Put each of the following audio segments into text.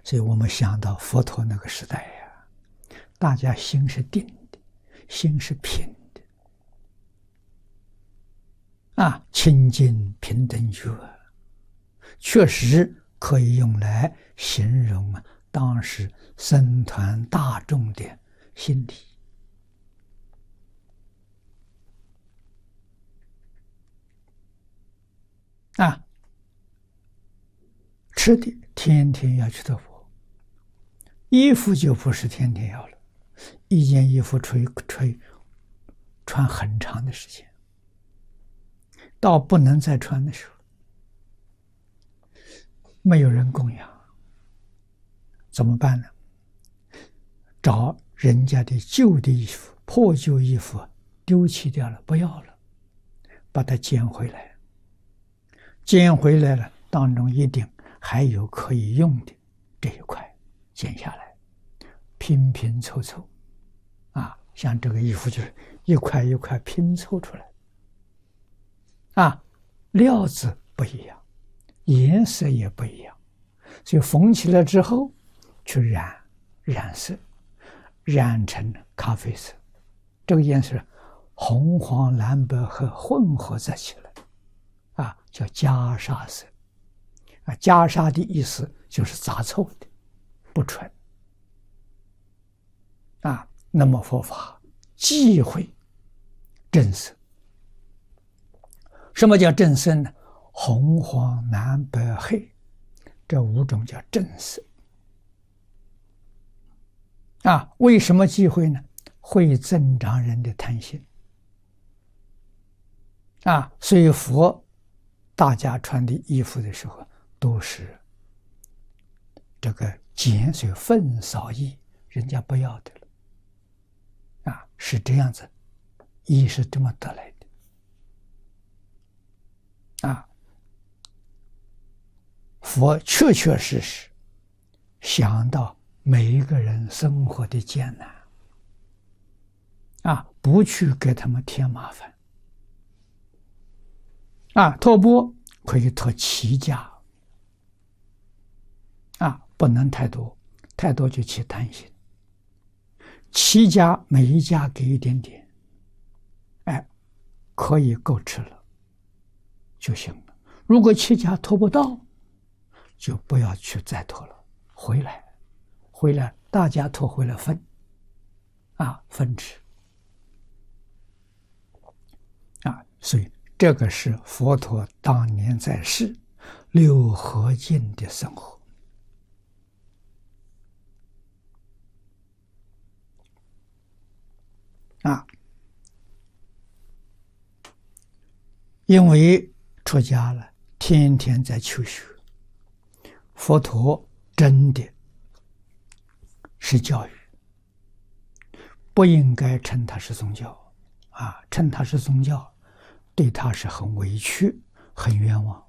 所以我们想到佛陀那个时代呀，大家心是定的，心是平的，清净平等觉，确实可以用来形容当时僧团大众的心理。吃的天天要去做佛，衣服就不是天天要了，一件衣服穿很长的时间，到不能再穿的时候，没有人供养，怎么办呢？找人家的旧的衣服、破旧衣服丢弃掉了，不要了，把它捡回来，捡回来了，当中一定还有可以用的这一块，剪下来，拼拼凑凑，像这个衣服就是一块一块拼凑出来，料子不一样，颜色也不一样，所以缝起来之后去染色，染成咖啡色，这个颜色红黄蓝白和混合在起来，叫袈裟色。袈裟的意思就是杂凑的，不纯。那么佛法忌讳正色。什么叫正色呢？红黄蓝白黑这5种叫正色。为什么忌讳呢？会增长人的贪心。所以佛大家穿的衣服的时候都是这个减，所以粪扫衣，人家不要的了，是这样子，衣是这么得来的，佛确确实实想到每一个人生活的艰难，不去给他们添麻烦，托钵可以托7家。不能太多，太多就起贪心。7家每一家给一点点，可以够吃了就行了。如果7家托不到，就不要去再托了，回来大家托回来分，分吃，所以这个是佛陀当年在世6合敬的生活。因为出家了，天天在求学，佛陀真的是教育，不应该称它是宗教，称它是宗教，对他是很委屈、很冤枉。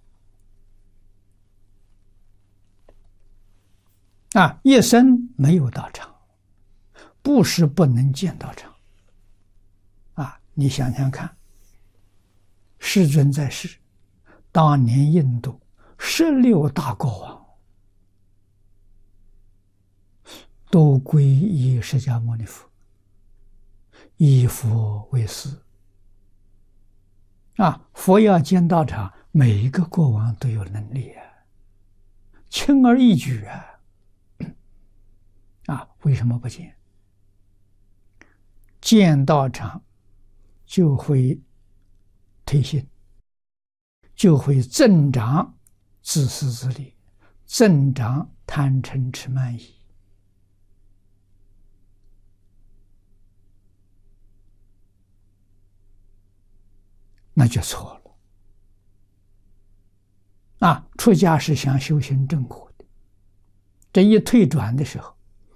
一生没有道场，不是不能见道场。你想想看，世尊在世，当年印度16大国王都皈依释迦牟尼佛，以佛为师。佛要建道场，每一个国王都有能力，轻而易举为什么不建？建道场就会推信，就会增长自私自利，增长贪嗔痴慢疑。那就错了。出家是想修行正果的，这一退转的时候，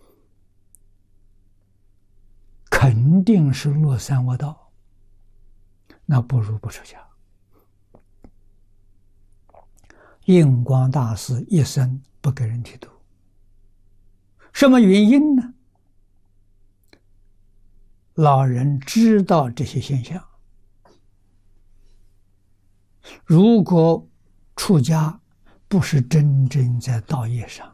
肯定是落三恶道，那不如不出家。印光大师一生不给人剃度，什么原因呢？老人知道这些现象，如果出家不是真正在道业上，